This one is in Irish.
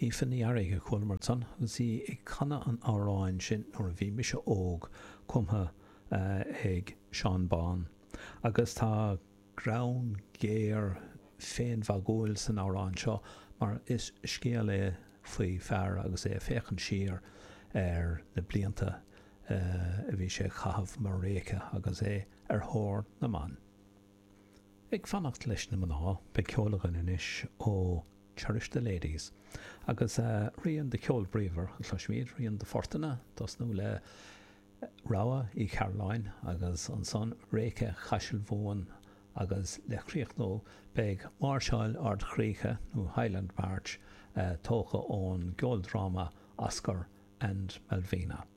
hí fanní airige chuilmartan, agus hí ag canna an áráin sin nuair a bhí mise óg cumtha ag Seán Bán. Agus tá grán géir féin bhagóil san áráin seo, mar is scéal é faoi fearr agus é féchan siar ar na blianta a bhí sé chahabh mar réice agus é ar thóir na man. Ag fannacht leis na mná be ceolagan inis ó Cherish the Ladies agus rion de ceol bríomhar an Chluismíd rion de Fortuna dos nó le Rogha í Caroline agus an son réice Chaisil Mhóin agus le chríoch nó beag Marshall Ard Chríocha nó Highland March tócha ón geol drama Oscar and Malvina.